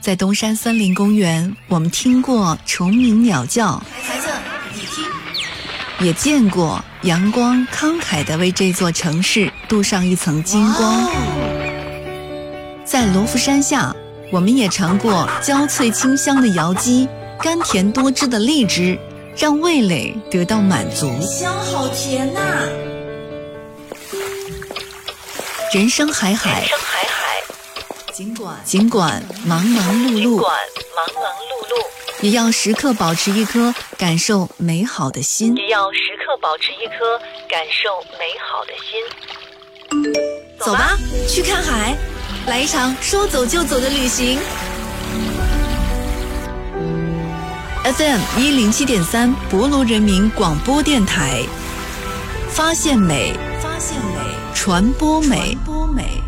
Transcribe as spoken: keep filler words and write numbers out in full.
在东山森林公园，我们听过虫鸣鸟叫， 孩子，你听， 也见过阳光慷慨地为这座城市镀上一层金光。在罗浮山下，我们也尝过焦脆清香的瑶姬，甘甜多汁的荔枝，让味蕾得到满足。 香好甜呐、啊！ 人生海海， 人生海海， 尽管尽管忙忙碌碌， 尽管忙忙碌碌， 也要时刻保持一颗感受美好的心， 也要时刻保持一颗感受美好的心。 走吧，去看海，来一场说走就走的旅行。F M 一零七点三，博卢人民广播电台，发现美，发现美，传播美，传播美。